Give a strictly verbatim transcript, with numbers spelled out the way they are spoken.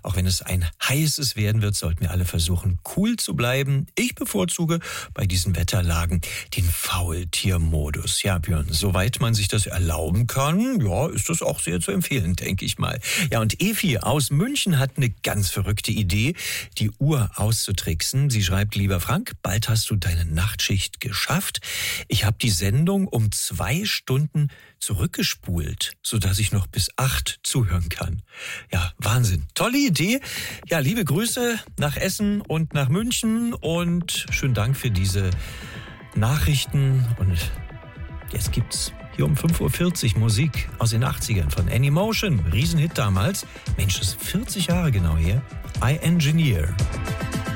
Auch wenn es ein heißes werden wird, sollten wir alle versuchen, cool zu bleiben. Ich bevorzuge bei diesen Wetterlagen den Faultiermodus. Ja, Björn, soweit man sich das erlauben kann, ja, ist das auch sehr zu empfehlen, denke ich mal. Ja, und Efi aus München hat eine ganz verrückte Idee, die Uhr auszutricksen. Sie schreibt: Lieber Frank, bald hast du deine Nachtschicht geschafft. Ich habe die Sendung um zwei Stunden zurückgespult, sodass ich noch bis acht zuhören kann. Ja, Wahnsinn. Tolle Idee. Ja, liebe Grüße nach Essen und nach München und schönen Dank für diese Nachrichten. Und jetzt gibt's hier um fünf Uhr vierzig Musik aus den achtzigern von Anymotion. Riesenhit damals. Mensch, das ist vierzig Jahre genau her. I Engineer.